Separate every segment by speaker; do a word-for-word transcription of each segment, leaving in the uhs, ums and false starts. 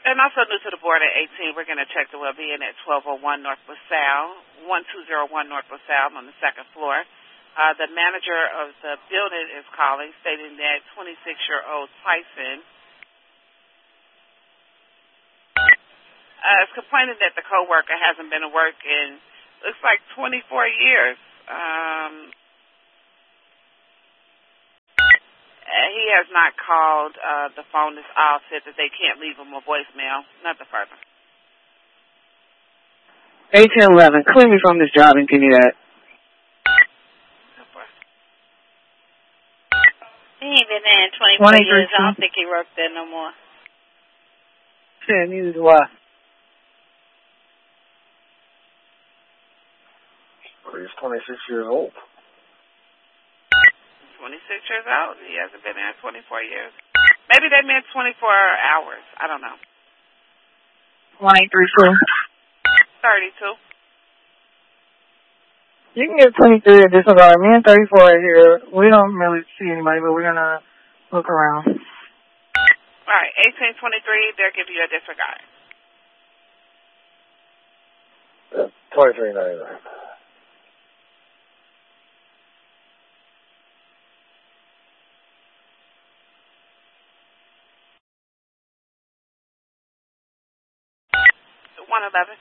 Speaker 1: And also new to the board at eighteen, we're going to check the well-being at twelve oh one North LaSalle, one two zero one North LaSalle on the second floor. Uh, the manager of the building is calling, stating that twenty-six-year-old Tyson uh, is complaining that the coworker hasn't been to work in, looks like twenty-four years. Um, he has not called. Uh, the phone is off, said that they can't leave him a voicemail. Nothing further.
Speaker 2: eighteen eleven, clear me from this job and give me that.
Speaker 3: He ain't been there in twenty-four years. I don't think he worked there no more.
Speaker 2: Yeah, neither do I.
Speaker 4: He's twenty-six years old.
Speaker 1: twenty-six years old. He hasn't been there in twenty-four years. Maybe they meant twenty-four hours. I don't know.
Speaker 2: one eight three two.
Speaker 1: thirty-two.
Speaker 2: You can get twenty-three at disregard. Me and thirty-four are here. We don't really see anybody, but we're going to look around.
Speaker 1: All right, eighteen twenty-three, they'll give you a disregard.
Speaker 4: Yeah, twenty-three ninety-nine.
Speaker 1: one eleven.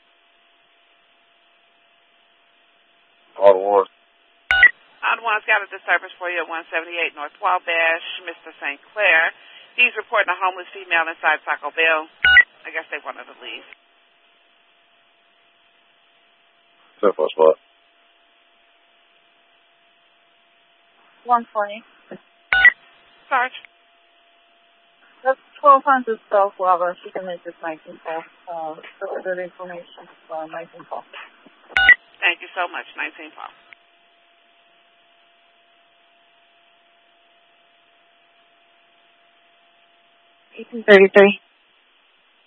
Speaker 4: Odd one.
Speaker 1: Odd one's got a disturbance for you at one seventy-eight North Wabash, Mister Saint Clair. He's reporting a homeless female inside Taco Bell. I guess they wanted to leave.
Speaker 4: Simple spot.
Speaker 5: one twenty.
Speaker 1: Sarge.
Speaker 5: That's twelve hundred South Lava. She can make this nineteen call. Uh, so good information. Uh, nineteen call.
Speaker 1: Thank you so much. nineteen call.
Speaker 2: eighteen thirty-three.